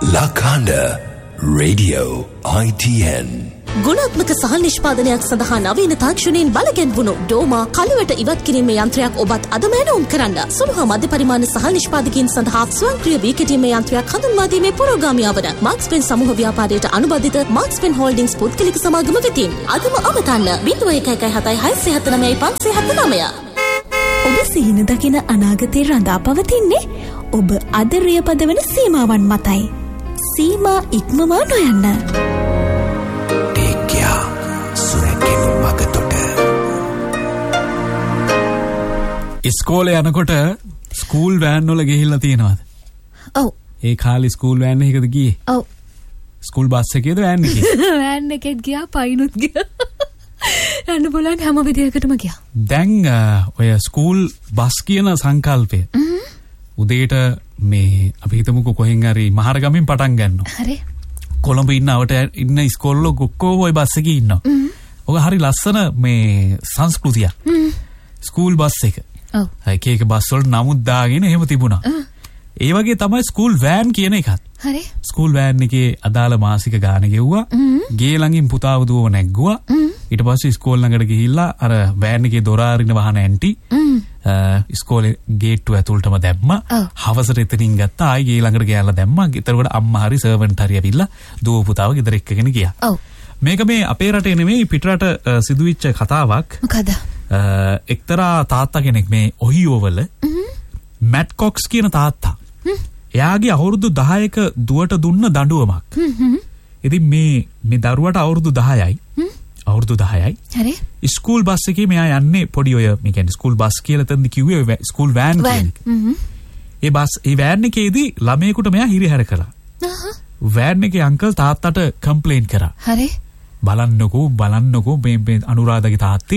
Lakanda Radio ITN ගුණාත්මක සහල් නිෂ්පාදනයක් සඳහා නවීන තාක්ෂණයෙන් බලගැන්වුණු ඩෝමා කලවට ඉවත් කිරීමේ යන්ත්‍රයක් ඔබත් අදම එනවුම් කරන්න. සුළු හා මධ්‍ය පරිමාණ සහල් නිෂ්පාදකයන් සඳහා ස්වයංක්‍රීය වී කෙටීමේ යන්ත්‍රයක් හඳුන්වා දීමේ පුරෝගාමියා වන මාක්ස්පෙන් සමූහ ව්‍යාපාරයට අනුබද්ධිත මාක්ස්පෙන් හෝල්ඩින්ග්ස් පුද්ගලික සමාගම වෙතින් අදම අවතන්න 01176579. ඔබ සිහින දකින අනාගතේ රඳා පවතින්නේ ඔබ අද රියපදවන සීමාවන් මතයි. සීමා ඉක්මවා නොයන්න. ඉස්කෝලේ යනකොට ස්කූල් වෑන් වල ගිහිල්ලා තියෙනවද? ඔව්. ඒ කාලේ ස්කූල් වෑන් එකකද ගියේ? ඔව්. ස්කූල් බස් එකේද වෑන් එකේ? වෑන් එකෙත් ගියා, පයින්ුත් ගියා. යන්න බලන්න හැම විදියකටම ගියා. දැන් ඔය ස්කූල් බස් කියන සංකල්පය උදේට මේ අපි හිතමුකෝ කොහෙන් හරි මහරගමින් පටන් ගන්නවා. හරි. කොළඹ ඉන්නවට ඉන්න ඉස්කෝලේ ඔක්කොම ওই බස් එකේ ඉන්නවා. ඔක හරි ලස්සන මේ සංස්කෘතියක්. ස්කූල් බස් එක. ඔව්. එක එක බස් වල නමුත් දාගෙන එහෙම තිබුණා. ඒ වගේ තමයි ස්කූල් වෑන් කියන එකත්. හරි. ස්කූල් වෑන් එකේ අදාළ මාසික ගාණ ගෙව්වා. ගේ ළඟින් පුතාව දුවව නැග්ගුවා. ඊට පස්සේ ඉස්කෝල ළඟට ගිහිල්ලා අර වෑන් එකේ දොර අරින වහන ඇන්ටි ඉස්කෝලේ ගේට්ටුව ඇතුළටම දැම්මා. හවසට එතනින් ගත්තා. ආයි ගේ ළඟට ගෑලා දැම්මා. ඊතරකොට අම්මා හරි සර්වන්ට් හරි ඇවිල්ලා දුව පුතාව ගෙදර එක්කගෙන ගියා. ඔව්. මේක මේ අපේ රටේ නෙමෙයි පිටරට සිදුවිච්ච කතාවක්. මොකද? එක්තරා තාත්තා කෙනෙක් මේ ඔහියෝ වල මැට් කොක්ස් කියන තාත්තා. එයාගේ අවුරුදු 10ක දුවට දුන්න දඬුවමක්. ඉතින් මේ දරුවට අවුරුදු 10යි. අවුරුදු 10යි. හරි. ස්කූල් බස් එකේ මෙයා යන්නේ පොඩි ඔය මේ කියන්නේ ස්කූල් බස් කියලා තෙන්දි කිව්වේ ස්කූල් වෑන් කියන එක. ඒ වෑන් එකේදී ළමයෙකුට මෙයා හිරිහැර කළා. වෑන් එකේ අංකල් තාත්තට කම්ප්ලේන්ට් කරා. හරි. බලන්නකෝ මේ අනුරාධගේ තාත්තේ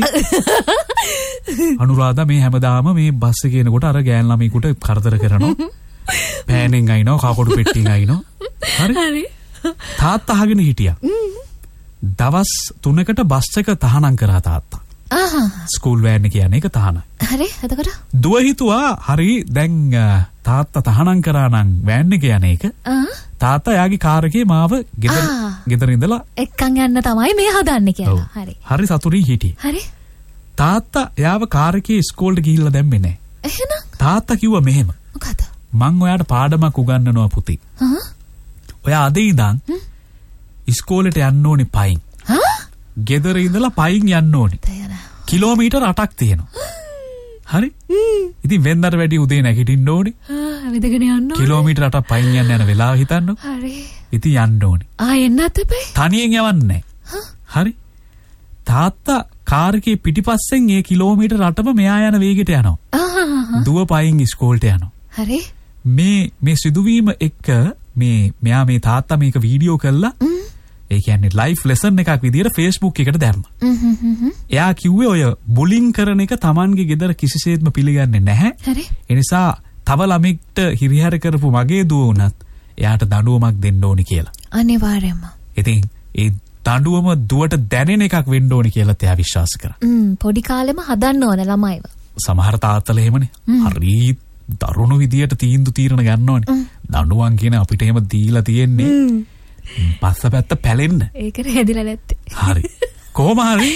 අනුරාධා මේ හැමදාම මේ බස් එකේ එනකොට අර ගෑන් ළමයෙකුට කරදර කරනවා. පෑනෙන් අයිනෝ කකොඩු පෙට්ටියෙන් අයිනෝ. හරි. තාත්තා අහගෙන හිටියා. දවස් 3කට බස් එක තහනම් කරා තාත්තා. ස්කූල් වෑන් එක කියන්නේ ඒක තහනම්. හරි. එතකොට දුව හිතුවා හරි දැන් තාත්තා තහනම් කරා නම් වෑන් එක යන එක තාත්තා යාගේ කාර් එකේ මාව ගෙදර ඉඳලා එක්කන් යන්න තමයි මේ හදන්නේ කියලා. හරි. හරි සතුටින් හිටියේ. හරි. තාත්තා යාව කාර් එකේ ඉස්කෝලේට ගිහිල්ලා දැම්මේ නැහැ. එහෙනම් තාත්තා කිව්වා මෙහෙම. මොකද? මං ඔයාට පාඩමක් උගන්වනවා පුතේ. ඔයා අද ඉඳන් ඉස්කෝලේට යන්න ඕනේ පයින්. ගෙදර ඉඳලා පයින් යන්න ඕනේ. කිලෝමීටර් 8ක් තියෙනවා. හරි? ඉතින් වෙන්දට වැඩි උදේ නැගිටින්න ඕනේ. වෙදගෙන යන්න ඕනේ. කිලෝමීටර් 8ක් පයින් යන වෙලාව හිතන්න. හරි. ඉතින් යන්න ඕනේ. එන්නත් එපේ. තනියෙන් යවන්නේ නැහැ. හරි? තාත්තා කාර් එකේ පිටිපස්සෙන් ඒ කිලෝමීටර් 8ම මෙයා යන වේගෙට යනවා. දුව පයින් ඉස්කෝලේට යනවා. හරි. මේ සිදුවීම එක්ක මෙයා මේ තාත්තා මේක වීඩියෝ කරලා ඒ කියන්නේ ලයිව් ලෙසන් එකක් විදියට Facebook එකට දැම්මා. එයා කිව්වේ ඔය බුලින් කරන එක Tamanගේ ගෙදර කිසිසේත්ම පිළිගන්නේ නැහැ. හරි. ඒ නිසා තව ළමෙක්ට හිරිහැර කරපු මගේ දුව උනත් එයාට දඬුවමක් දෙන්න ඕනි කියලා. අනිවාර්යයෙන්ම. ඉතින් ඒ දඬුවම දුවට දැනෙන එකක් වෙන්න ඕනි කියලා එයා විශ්වාස කරා. පොඩි කාලෙම හදන්න ඕන ළමයිව. සමහර තාත්තලා එහෙමනේ. හරි දරුණු විදියට තීරණ ගන්න ඕනේ. දඬුවම් කියන අපිට එහෙම දීලා තියෙන්නේ පස්සපැත්ත පැලෙන්න. ඒකට හැදිලා නැත්තේ. හරි. කොහොම හරි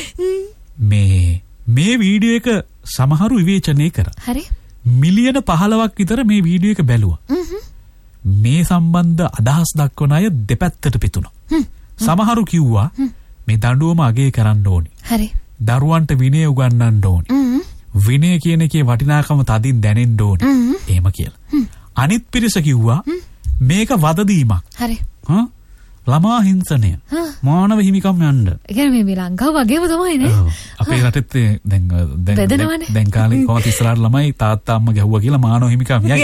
මේ වීඩියෝ එක සමහරු විවේචනය කරා. හරි. මිලියන 15ක් විතර මේ වීඩියෝ එක බැලුවා. මේ සම්බන්ධ අදහස් දක්වන අය දෙපැත්තට පිතුණා. සමහරු කිව්වා මේ දඬුවම අගය කරන්න ඕනේ. හරි. දරුවන්ට විනය උගන්වන්න ඕනේ. විනය කියන එකේ වටිනාකම තදින් දැනෙන්න ඕනේ. එහෙම කියලා. අනිත් පිරිස කිව්වා මේක වදදීමක්. හරි. ළමා හිංසනය. මානව හිමිකම් යන්න. ඒ කියන්නේ මේ ලංකාව වගේම තමයි නේ. අපේ රටෙත් දැන් කාලේ කොහොමද ඉස්සරහට ළමයි තාත්තා අම්මා ගැහුවා කියලා මානව හිමිකම් යයි.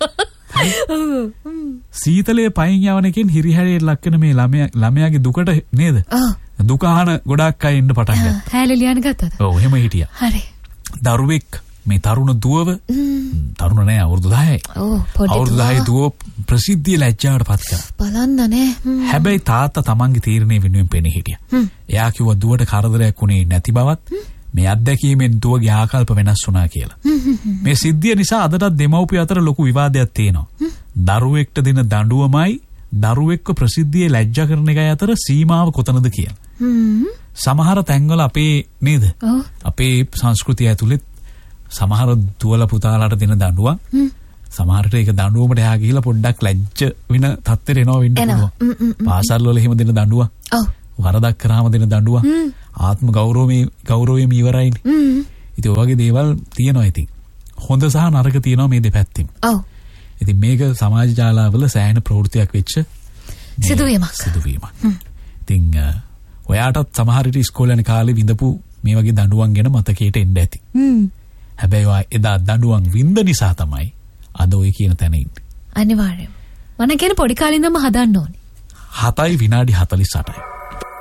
සීතලයේ පයින් යවන එකෙන් හිරිහැරේ ලක්කන මේ ළමයාගේ දුකට නේද? දුක අහන ගොඩක් අය ඉන්න පටන් ගත්තා. හැලේ ලියන්න ගත්තද? ඔව් එහෙම හිටියා. හරි. දරුවෙක් මේ තරුණ දුවව තරුණ නෑ අවුරුදු 10යි. අවුරුදු 10 දුව ප්‍රසිද්ධිය ලැජ්ජාවට පත් කරා. බලන්න නේ. හැබැයි තාත්තා තමන්ගේ තීරණය වෙනුවෙන් පෙනී හිටියා. එයා කිව්වා දුවට කරදරයක් වුණේ නැති බවත් මේ අත්දැකීමෙන් දුවගේ ආකල්ප වෙනස් වුණා කියලා. මේ සිද්ධිය නිසා අදටත් දෙමව්පිය අතර ලොකු විවාදයක් තියෙනවා. දරුවෙක්ට දෙන දඬුවමයි දරුවෙක්ව ප්‍රසිද්ධියේ ලැජ්ජා කරන එකයි අතර සීමාව කොතනද කියලා. සමහර තැන්වල අපේ නේද? අපේ සංස්කෘතිය ඇතුළේ සමහර දුවල පුතාලාට දෙන දඬුවම් සමහරට ඒක දඬුවමට එහා ගිහිලා පොඩ්ඩක් ලැජ්ජ වෙන තත්ත්වෙට එනවා වෙන්න පුළුවන්. පාසල් වල එහෙම දෙන දඬුවම්. වරදක් කරාම දෙන දඬුවම්. ආත්ම ගෞරවයෙන් ඉවරයිනේ. ඉතින් ඔය වගේ දේවල් තියෙනවා ඉතින්. හොඳ සහ නරක තියෙනවා මේ දෙපැත්තෙම. ඉතින් මේක සමාජ ජාලාවල සෑහෙන ප්‍රවෘත්තියක් වෙච්ච සිදුවීමක්. ඉතින් ඔයාටත් සමහර විට ඉස්කෝලේ යන කාලේ විඳපු මේ වගේ දඬුවම් ගැන මතකයට එන්න ඇති. හැබැයි ඔයා එදා දඬුවම් විඳ නිසා තමයි අද ඔය කියන තැන ඉන්නේ. අනිවාර්යයෙන්. මම කියන පොඩි කාලේ ඉඳන්ම හදන්න ඕනේ. 7:48